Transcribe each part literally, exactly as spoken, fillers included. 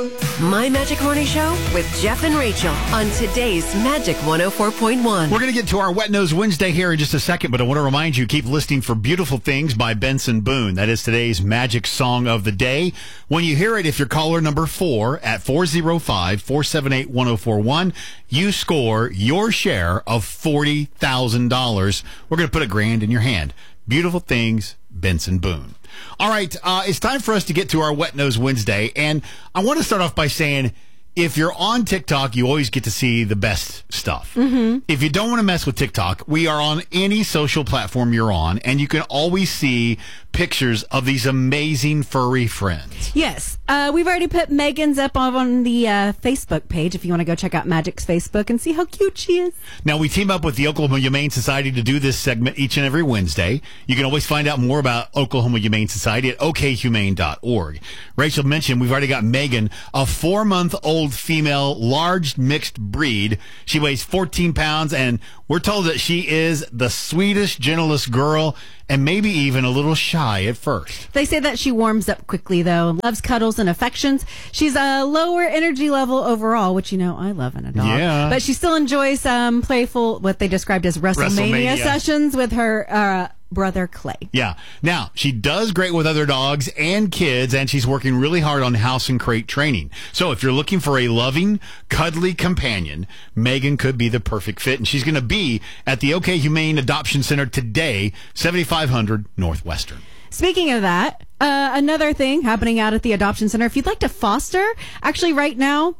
My Magic Morning Show with Jeff and Rachel on today's Magic one oh four point one. We're going to get to our Wet Nose Wednesday here in just a second, but I want to remind you, keep listening for Beautiful Things by Benson Boone. That is today's Magic Song of the Day. When you hear it, if you're caller number four at four oh five, four seven eight, one oh four one, you score your share of forty thousand dollars. We're going to put a grand in your hand. Beautiful Things, Benson Boone. All right, uh, it's time for us to get to our Wet Nose Wednesday, and I want to start off by saying, if you're on TikTok, you always get to see the best stuff. Mm-hmm. If you don't want to mess with TikTok, we are on any social platform you're on, and you can always see pictures of these amazing furry friends. Yes. Uh, we've already put Megan's up on, on the uh, Facebook page if you want to go check out Magic's Facebook and see how cute she is. Now, we team up with the Oklahoma Humane Society to do this segment each and every Wednesday. You can always find out more about Oklahoma Humane Society at o k humane dot org. Rachel mentioned we've already got Megan, a four-month-old female, large mixed breed. She weighs fourteen pounds, and we're told that she is the sweetest, gentlest girl, and maybe even a little shy at first. They say that she warms up quickly, though, loves cuddles and affections. She's a lower energy level overall, which, you know, I love in a dog. Yeah. But she still enjoys um, playful, what they described as WrestleMania, WrestleMania. sessions with her uh, brother, Clay. Yeah. Now, she does great with other dogs and kids, and she's working really hard on house and crate training. So if you're looking for a loving, cuddly companion, Megan could be the perfect fit, and she's going to be at the OK Humane Adoption Center today, seventy-five hundred Northwestern. Speaking of that, uh, another thing happening out at the Adoption Center, if you'd like to foster, actually right now,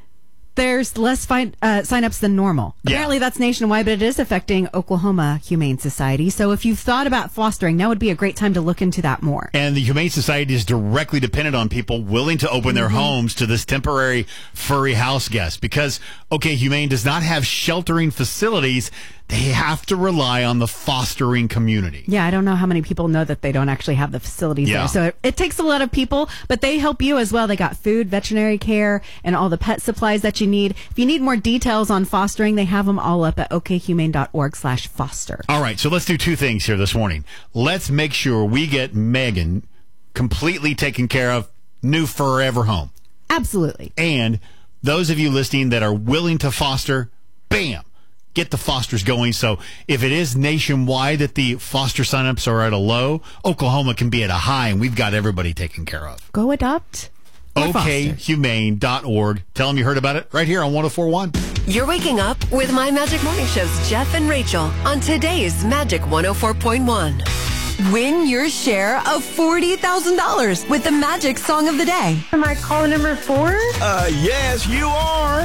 there's less fi- uh, signups than normal. Yeah. Apparently that's nationwide, but it is affecting Oklahoma Humane Society. So if you've thought about fostering, now would be a great time to look into that more. And the Humane Society is directly dependent on people willing to open their mm-hmm. homes to this temporary furry house guest, because OK Humane does not have sheltering facilities. They have to rely on the fostering community. Yeah, I don't know how many people know that they don't actually have the facilities yeah. there. So it, it takes a lot of people, but they help you as well. They got food, veterinary care, and all the pet supplies that you need. If you need more details on fostering, they have them all up at o k humane dot org slash foster. All right, so let's do two things here this morning. Let's make sure we get Megan completely taken care of, new forever home. Absolutely. And those of you listening that are willing to foster, bam, get the fosters going. So if it is nationwide that the foster signups are at a low, Oklahoma can be at a high, and we've got everybody taken care of. Go adopt. o k humane dot org. Tell them you heard about it right here on one oh four point one. You're waking up with My Magic Morning Show's Jeff and Rachel on today's Magic one oh four point one. Win your share of forty thousand dollars with the Magic Song of the Day. Am I caller number four? Uh, yes, you are.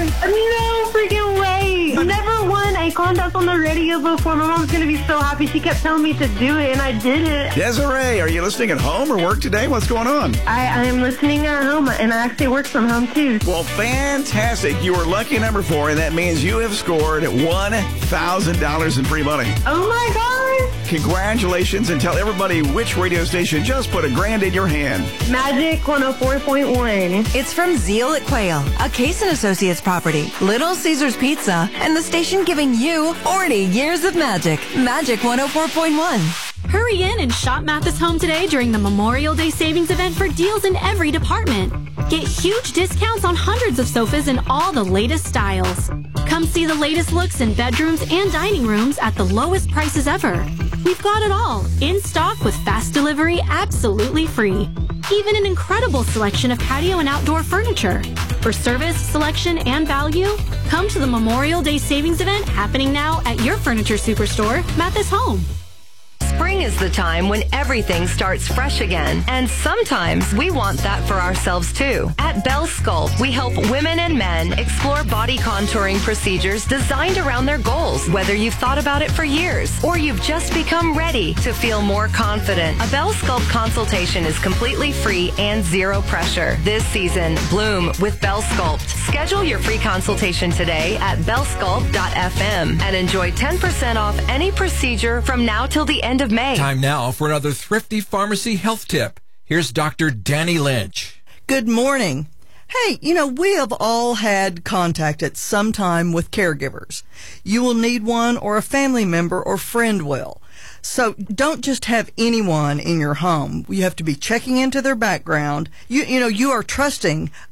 No freaking way. Never won a contest on the radio before. My mom's going to be so happy. She kept telling me to do it, and I did it. Desiree, are you listening at home or work today? What's going on? I, I am listening at home, and I actually work from home, too. Well, fantastic. You are lucky number four, and that means you have scored one thousand dollars in free money. Oh, my God. Congratulations, and tell everybody which radio station just put a grand in your hand. Magic one oh four point one. It's from Zeal at Quail, a Case and Associates property, Little Caesars Pizza, and the station giving you forty years of magic. Magic one oh four point one. Hurry in and shop Mathis Home today during the Memorial Day Savings Event for deals in every department. Get huge discounts on hundreds of sofas in all the latest styles. Come see the latest looks in bedrooms and dining rooms at the lowest prices ever. We've got it all, in stock with fast delivery absolutely free. Even an incredible selection of patio and outdoor furniture. For service, selection, and value, come to the Memorial Day Savings Event happening now at your furniture superstore, Mathis Home. Spring is the time when everything starts fresh again. And sometimes we want that for ourselves too. At Bell Sculpt, we help women and men explore body contouring procedures designed around their goals. Whether you've thought about it for years or you've just become ready to feel more confident, a Bell Sculpt consultation is completely free and zero pressure. This season, bloom with Bell Sculpt. Schedule your free consultation today at bell sculpt dot f m and enjoy ten percent off any procedure from now till the end of May. Time now for another Thrifty Pharmacy health tip. Here's Doctor Danny Lynch. Good morning. Hey, you know, we have all had contact at some time with caregivers. You will need one, or a family member or friend will. So don't just have anyone in your home. You have to be checking into their background. You, you know, you are trusting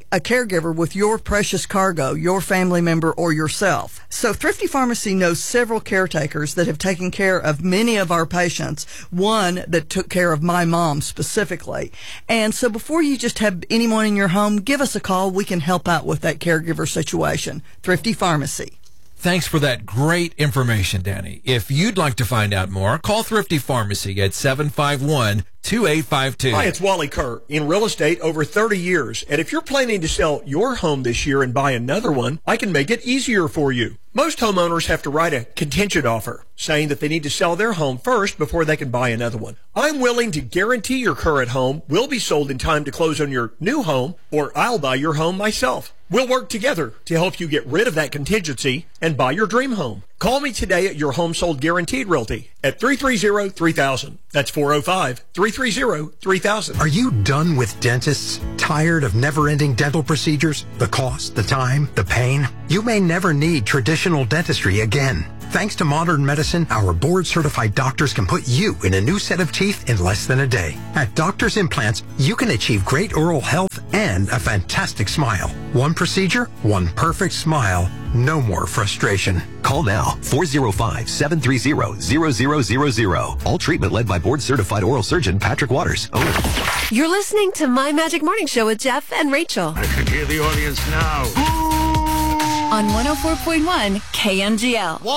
a caregiver with your precious cargo, your family member or yourself. So Thrifty Pharmacy knows several caretakers that have taken care of many of our patients, one that took care of my mom specifically. And so before you just have anyone in your home, give us a call. We can help out with that caregiver situation. Thrifty Pharmacy. Thanks for that great information, Danny. If you'd like to find out more, call Thrifty Pharmacy at seven five one, two eight five two. Hi, it's Wally Kerr. In real estate over thirty years. And if you're planning to sell your home this year and buy another one, I can make it easier for you. Most homeowners have to write a contingent offer saying that they need to sell their home first before they can buy another one. I'm willing to guarantee your current home will be sold in time to close on your new home, or I'll buy your home myself. We'll work together to help you get rid of that contingency and buy your dream home. Call me today at your Home Sold Guaranteed Realty at three three zero, three thousand. That's four oh five, three three zero, three thousand. Are you done with dentists? Tired of never-ending dental procedures? The cost, the time, the pain? You may never need traditional dentistry again. Thanks to modern medicine, our board-certified doctors can put you in a new set of teeth in less than a day. At Doctors Implants, you can achieve great oral health and a fantastic smile. One procedure, one perfect smile. No more frustration. Call now, four oh five, seven three zero, zero zero zero zero. All treatment led by board-certified oral surgeon Patrick Waters. Oh. You're listening to My Magic Morning Show with Jeff and Rachel. I can hear the audience now. On one oh four point one K M G L.